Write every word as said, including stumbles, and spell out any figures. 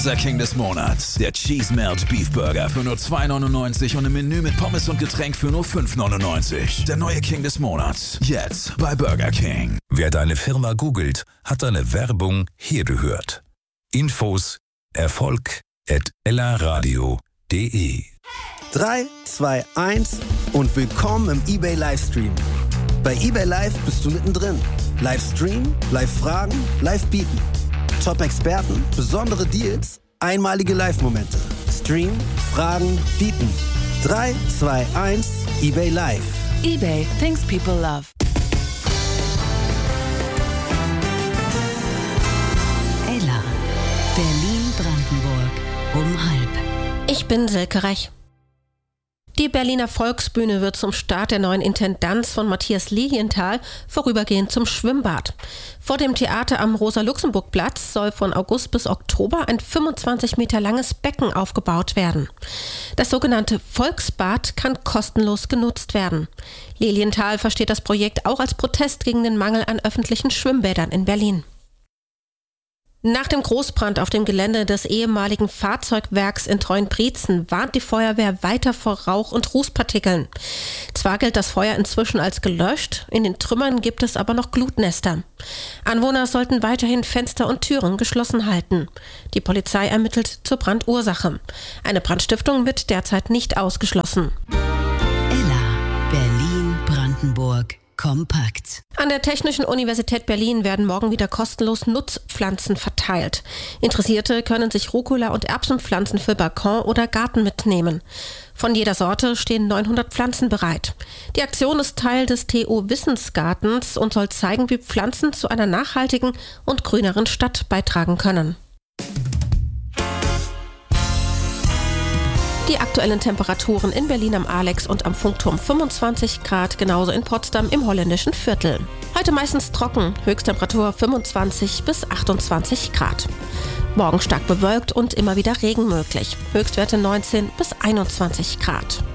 Burger King des Monats. Der Cheese Melt Beef Burger für nur zwei neunundneunzig und im Menü mit Pommes und Getränk für nur fünf neunundneunzig. Der neue King des Monats. Jetzt bei Burger King. Wer deine Firma googelt, hat deine Werbung hier gehört. Infos Erfolg at ellaradio punkt de. drei, zwei, eins und willkommen im eBay Livestream. Bei eBay Live bist du mittendrin. Livestream, Live-Fragen, Live-Bieten. Top-Experten, besondere Deals, einmalige Live-Momente. Stream, Fragen, Bieten. drei, zwei, eins, eBay Live. eBay, things people love. Ella, Berlin-Brandenburg, um halb. Ich bin Silke Reich. Die Berliner Volksbühne wird zum Start der neuen Intendanz von Matthias Lilienthal vorübergehend zum Schwimmbad. Vor dem Theater am Rosa-Luxemburg-Platz soll von August bis Oktober ein fünfundzwanzig Meter langes Becken aufgebaut werden. Das sogenannte Volksbad kann kostenlos genutzt werden. Lilienthal versteht das Projekt auch als Protest gegen den Mangel an öffentlichen Schwimmbädern in Berlin. Nach dem Großbrand auf dem Gelände des ehemaligen Fahrzeugwerks in Treuenbrietzen warnt die Feuerwehr weiter vor Rauch- und Rußpartikeln. Zwar gilt das Feuer inzwischen als gelöscht, in den Trümmern gibt es aber noch Glutnester. Anwohner sollten weiterhin Fenster und Türen geschlossen halten. Die Polizei ermittelt zur Brandursache. Eine Brandstiftung wird derzeit nicht ausgeschlossen. Ella, Berlin-Brandenburg. Kompakt. An der Technischen Universität Berlin werden morgen wieder kostenlos Nutzpflanzen verteilt. Interessierte können sich Rucola- und Erbsenpflanzen für Balkon oder Garten mitnehmen. Von jeder Sorte stehen neunhundert Pflanzen bereit. Die Aktion ist Teil des T U Wissensgartens und soll zeigen, wie Pflanzen zu einer nachhaltigen und grüneren Stadt beitragen können. Die aktuellen Temperaturen in Berlin am Alex und am Funkturm fünfundzwanzig Grad, genauso in Potsdam im holländischen Viertel. Heute meistens trocken, Höchsttemperatur fünfundzwanzig bis achtundzwanzig Grad. Morgen stark bewölkt und immer wieder Regen möglich, Höchstwerte neunzehn bis einundzwanzig Grad.